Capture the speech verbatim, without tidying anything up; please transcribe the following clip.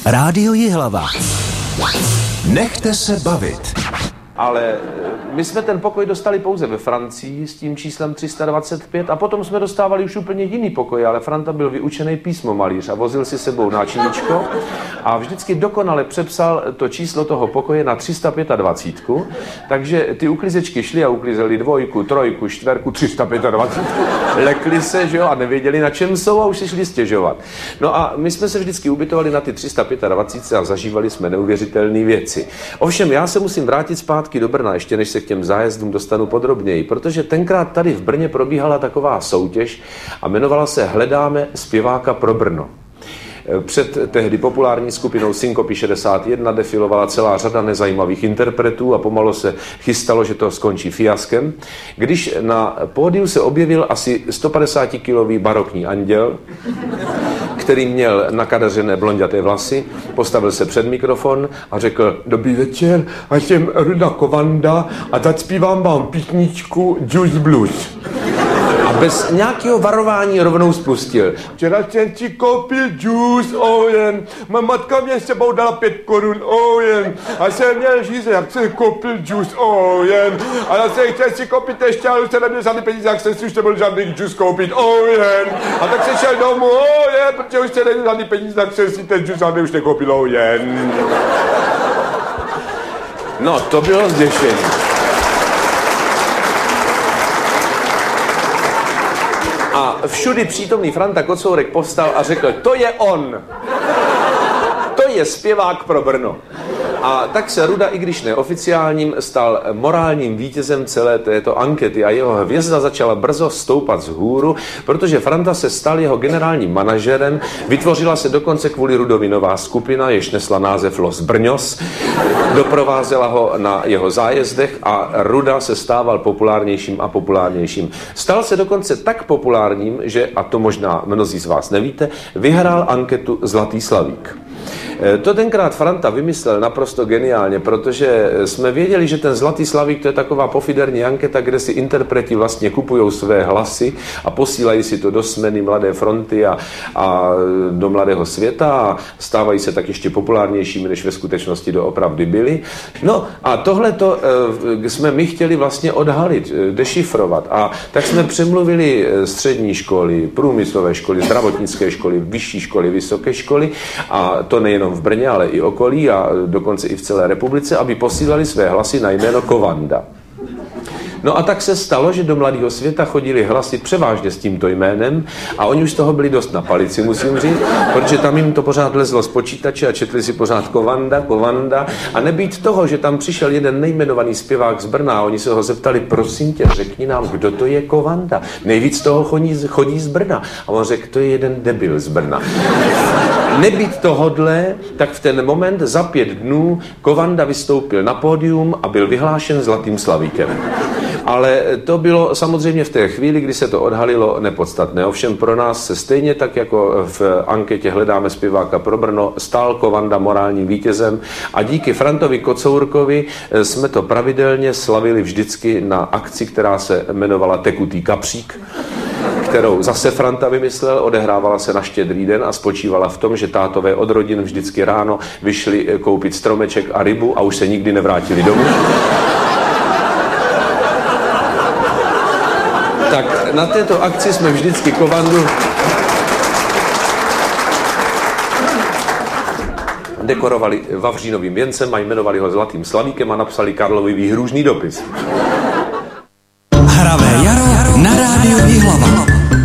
Rádio Jihlava. Nechte se bavit. Ale my jsme ten pokoj dostali pouze ve Francii s tím číslem tři sta dvacet pět a potom jsme dostávali už úplně jiný pokoj, ale Franta byl vyučený písmomalíř a vozil si sebou náčiníčko a vždycky dokonale přepsal to číslo toho pokoje na tři sta dvacet pět, takže ty uklízečky šly a uklízeli dvojku, trojku, čtverku, tři sta dvacet pět, lekli se, že jo, a nevěděli, na čem jsou a už si šli stěžovat. No a my jsme se vždycky ubytovali na ty tři sta dvacet pět a zažívali jsme neuvěřitelné věci. Ovšem já se musím vrátit zpátky do Brna, ještě než se k těm zájezdům dostanu podrobněji, protože tenkrát tady v Brně probíhala taková soutěž a jmenovala se Hledáme zpěváka pro Brno. Před tehdy populární skupinou Synkopy šedesát jedna defilovala celá řada nezajímavých interpretů a pomalu se chystalo, že to skončí fiaskem, když na pódiu se objevil asi sto padesát kilový barokní anděl, který měl nakadařené blonďaté vlasy, postavil se před mikrofon a řekl: Dobrý večer, a jsem Ruda Kovanda a teď zpívám vám písničku Juice Blues. A bez nějakého varování rovnou spustil: Včera jsem si koupil juice, oh jen, má matka mě s sebou dala pět korun, oh jen, a jsem měl žíze, jak jsem koupil juice, oh jen, a já jsem chtěl si koupit ještě, ale už jsem neměl žádný peníze, jak jsem si už nebyl žádný juice koupit, oh jen, a tak jsem šel domů, oh jen, protože už jsem neměl žádný peníze, tak jsem si ten juice žádný už nekoupil, oh jen. No, to bylo zděšení. A všudy přítomný Franta Kocourek povstal a řekl: To je on! To je zpěvák pro Brno. A tak se Ruda, i když neoficiálním, stal morálním vítězem celé této ankety a jeho hvězda začala brzo stoupat vzhůru, protože Franta se stal jeho generálním manažerem, vytvořila se dokonce kvůli Rudovi nová skupina, jež nesla název Los Brňos, doprovázela ho na jeho zájezdech a Ruda se stával populárnějším a populárnějším. Stal se dokonce tak populárním, že, a to možná mnozí z vás nevíte, vyhrál anketu Zlatý slavík. To tenkrát Franta vymyslel naprosto geniálně, protože jsme věděli, že ten Zlatý slavík to je taková pofiderní anketa, kde si interpreti vlastně kupují své hlasy a posílají si to do Smeny, Mladé fronty a, a do Mladého světa a stávají se tak ještě populárnějšími, než ve skutečnosti doopravdy byli. No a tohle to jsme my chtěli vlastně odhalit, dešifrovat, a tak jsme přemluvili střední školy, průmyslové školy, zdravotnické školy, vyšší školy, vysoké školy, a to nejenom v Brně, ale i okolí a dokonce i v celé republice, aby posílali své hlasy na jméno Kovanda. No a tak se stalo, že do Mladého světa chodili hlasy převážně s tímto jménem a oni už z toho byli dost na palici, musím říct, protože tam jim to pořád lezlo z počítače a četli si pořád Kovanda, Kovanda, a nebýt toho, že tam přišel jeden nejmenovaný zpěvák z Brna a oni se ho zeptali: Prosím tě, řekni nám, kdo to je Kovanda. Nejvíc toho chodí, chodí z Brna. A on řekl: To je jeden debil z Brna. Nebýt tohodle, tak v ten moment za pět dnů Kovanda vystoupil na pódium a byl vyhlášen Zlatým slavíkem. Ale to bylo samozřejmě v té chvíli, kdy se to odhalilo, nepodstatné. Ovšem pro nás se stejně tak jako v anketě Hledáme zpěváka pro Brno stal Kovanda morálním vítězem a díky Frantovi Kocourkovi jsme to pravidelně slavili vždycky na akci, která se jmenovala Tekutý kapřík, kterou zase Franta vymyslel, odehrávala se na Štědrý den a spočívala v tom, že tátové od rodin vždycky ráno vyšli koupit stromeček a rybu a už se nikdy nevrátili domů. Tak na této akci jsme vždycky Kovandu dekorovali vavřínovým věncem a jmenovali ho Zlatým slavíkem a napsali Karlovi výhrůžný dopis. Hravé jaro na rádiu Jihlava.